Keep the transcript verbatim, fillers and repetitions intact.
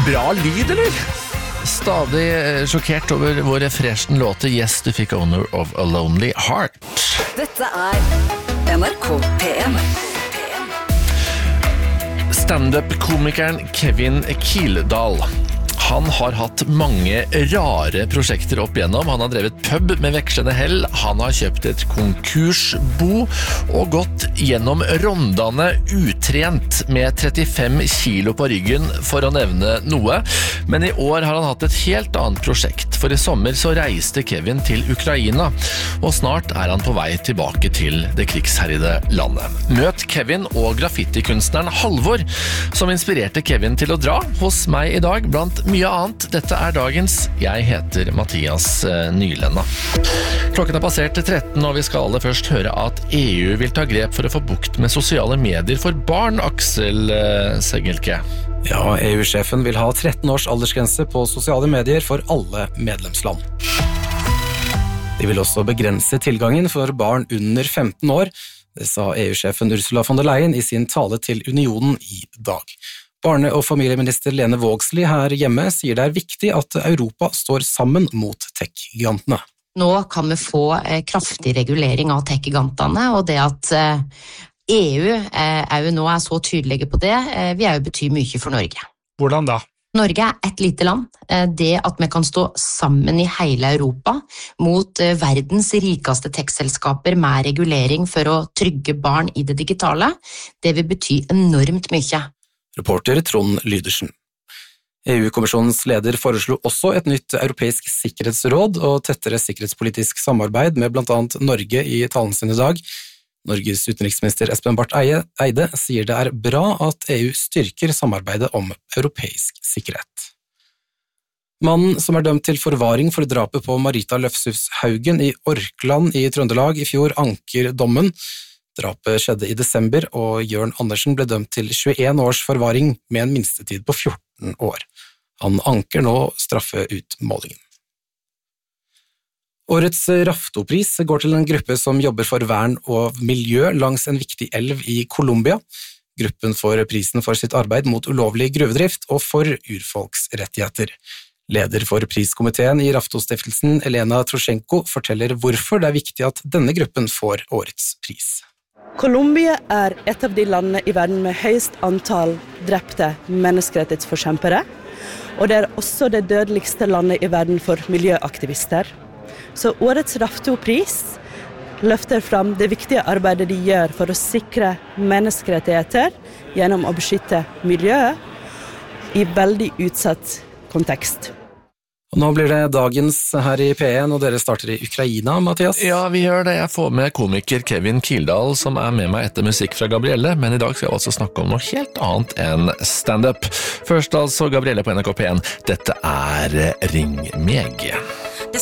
Bra lyd, eller? Stadig sjokkert over hvor refreshen låter Yes, du fikk Owner of a Lonely Heart. Dette er N R K P en. Stand-up-komikeren Kevin Kildahl. Han har hatt mange rare prosjekter opp igjennom. Han har drevet pub med vekslende hell, han har kjøpt et konkursbo og gått gjennom rondane utrent med trettifem kilo på ryggen, for å nevne noe. Men i år har han hatt et helt annet prosjekt, for i sommer så reiste Kevin til Ukraina, og snart er han på vei tilbake til det krigsherjede landet. Møt Kevin og graffitikunstneren Halvor, som inspirerte Kevin til å dra hos meg i dag, blant mye annet. Dette er dagens. Jeg heter Mathias Nylenda. Klokken er passert tretten, og vi skal aller først høre at E U vil ta grep for å få bukt med sosiale medier for barn, Aksel Segelke. Ja, E U-sjefen vil ha tretten års aldersgrense på sosiale medier for alle medlemsland. De vil også begrense tilgangen for barn under femten år. Det sa E U-sjefen Ursula von der Leyen i sin tale til Unionen i dag. Barne- og familieminister Lene Vågslid her hjemme sier det er viktig at Europa står sammen mot tech-gigantene. Nå kan vi få kraftig regulering av tech-gigantene, og det at E U er jo nå er så tydelige på det, vil jo bety mye for Norge. Hvordan da? Norge er et lite land. Det at vi kan stå sammen i hele Europa mot verdens rikeste tech-selskaper med regulering for å trygge barn i det digitale, det vil bety enormt mye. Reporter Trond Lydersen. E U-kommisjonens leder foreslo også et nytt europeisk sikkerhetsråd og tettere sikkerhetspolitisk samarbeid med blant annet Norge i talen sin i dag. Norges utenriksminister Espen Barth Eide sier det er bra at E U styrker samarbeidet om europeisk sikkerhet. Mannen som er dømt til forvaring for drapet på Marita Løfshus Haugen i Orkland i Trøndelag i fjor anker dommen. Drapet skjedde i desember, og Jørn Andersen ble dømt til tjueen års forvaring med en minstetid på fjorten år. Han anker nå straffeutmålingen. Årets Raftopris går til en gruppe som jobber for vern og miljø langs en viktig elv i Colombia. Gruppen får prisen for sitt arbeid mot ulovlig gruvedrift og for urfolksrettigheter. Leder for priskomiteen i Raftostiftelsen, Elena Trosjenko, forteller hvorfor det er viktig at denne gruppen får årets pris. Colombia er et av de landene i verden med høyest antall drepte menneskerettighetsforkjempere, og det er også det dødeligste landet i verden for miljøaktivister. Så årets Raftopris løfter fram det viktige arbeidet de gjør for å sikre menneskerettigheter gjennom å beskytte miljøet i veldig utsatt kontekst. Og nå blir det dagens her i P en, og dere starter i Ukraina, Mathias. Ja, vi gjør det. Jeg får med komiker Kevin Kildahl, som er med meg etter musikk fra Gabrielle, men i dag skal jeg altså snakke om noe helt annet enn stand-up. Først altså Gabrielle på N R K P en. Dette er Ring meg.